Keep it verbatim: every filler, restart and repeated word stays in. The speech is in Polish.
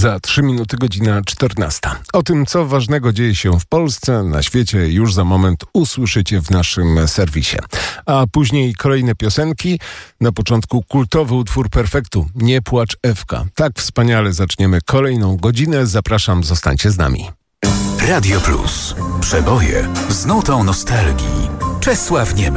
Za trzy minuty godzina czternasta. O tym, co ważnego dzieje się w Polsce, na świecie, już za moment usłyszycie w naszym serwisie. A później kolejne piosenki. Na początku kultowy utwór Perfektu, Nie płacz Ewka. Tak wspaniale zaczniemy kolejną godzinę. Zapraszam, zostańcie z nami. Radio Plus. Przeboje z nutą nostalgii. Czesław Niemiec.